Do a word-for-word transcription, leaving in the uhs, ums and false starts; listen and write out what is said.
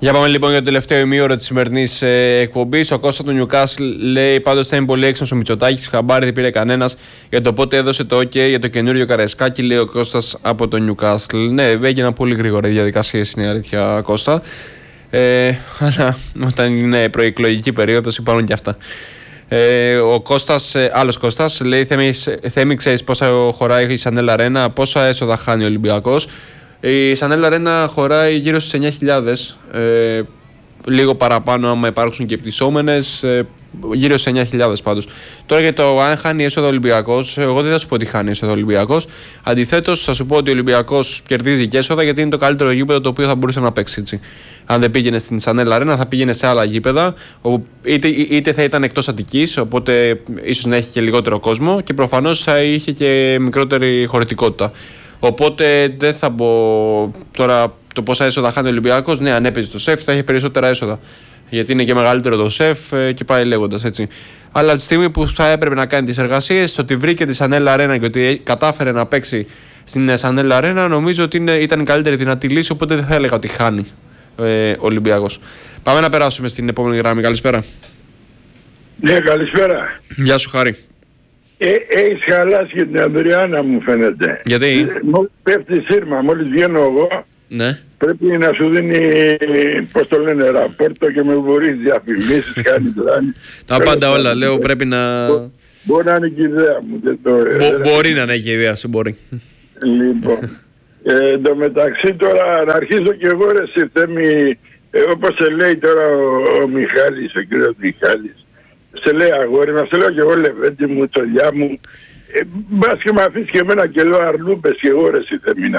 Για πάμε λοιπόν για το τελευταίο ημίωρο της σημερινής ε, εκπομπής. Ο Κώστας του Νιουκάσλ λέει πάντως θα είναι πολύ έξυπνος ο Μητσοτάκης. Χαμπάρι δεν πήρε κανένας για το πότε έδωσε το OK για το καινούριο Καραϊσκάκι, λέει ο Κώστας από το Νιουκάσλ. Ναι, έγιναν πολύ γρήγορα οι διαδικασίες, είναι η αλήθεια, Κώστα. Ε, αλλά όταν είναι προεκλογική περίοδος υπάρχουν και αυτά. Ε, ο Κώστας, ε, άλλος Κώστας, λέει Θέμη, ξέρεις πόσα χωράει η Σανέλ Αρένα, πόσα έσοδα χάνει ο Ολυμπιακός. Η Σανέλ Αρένα χωράει γύρω στις εννιά χιλιάδες, ε, λίγο παραπάνω άμα υπάρξουν και πτυσσόμενες, ε, γύρω στις εννιά χιλιάδες πάντως. Τώρα για το αν χάνει έσοδο Ολυμπιακός, εγώ δεν θα σου πω ότι χάνει έσοδο Ολυμπιακός. Αντιθέτως, θα σου πω ότι ο Ολυμπιακός κερδίζει και έσοδα γιατί είναι το καλύτερο γήπεδο το οποίο θα μπορούσε να παίξει. Έτσι. Αν δεν πήγαινε στην Σανέλ Αρένα, θα πήγαινε σε άλλα γήπεδα, είτε, είτε θα ήταν εκτός Αττικής, οπότε ίσως να έχει και λιγότερο κόσμο και προφανώς θα είχε και μικρότερη χωρητικότητα. Οπότε δεν θα μπω τώρα το πόσα έσοδα χάνει ο Ολυμπιακός. Ναι, αν έπαιζε το ΣΕΦ θα είχε περισσότερα έσοδα. Γιατί είναι και μεγαλύτερο το ΣΕΦ και πάει λέγοντας έτσι. Αλλά από τη στιγμή που θα έπρεπε να κάνει τις εργασίες, το ότι βρήκε τη Σανέλ Αρένα και ότι κατάφερε να παίξει στην Σανέλ Αρένα, νομίζω ότι είναι, ήταν η καλύτερη δυνατή λύση. Οπότε δεν θα έλεγα ότι χάνει ε, ο Ολυμπιακός. Πάμε να περάσουμε στην επόμενη γραμμή. Καλησπέρα. Ναι, καλησπέρα. Γεια σου, Χάρη. Ε, έχεις χαλάσει και την Ανδριάνα, μου φαίνεται. Γιατί? Ε, μόλις πέφτει σύρμα, μόλις βγαίνω εγώ, ναι. Πρέπει να σου δίνει, πώς το λένε, ραπόρτο και με μπορείς διαφημίσεις, κάνει πλάνη. Τα πάντα όλα, λέω, πρέπει να... Μπο, μπορεί να είναι και η ιδέα μου. Δεν το, Μπο, μπορεί να είναι και η ιδέα σου, μπορεί. Λοιπόν, ε, εν τω μεταξύ τώρα να αρχίσω και εγώ ρε σε Θέμη, ε, όπως σε λέει τώρα ο, ο Μιχάλης, ο κύριος Μιχάλης, σε λέει αγόρι, να σε λέω και εγώ Λεβέντη μου, τσολιά μου, ε, μπας και με αφήσεις και εμένα και λέω αρλούπες και εγώ ρε σε Θέμη να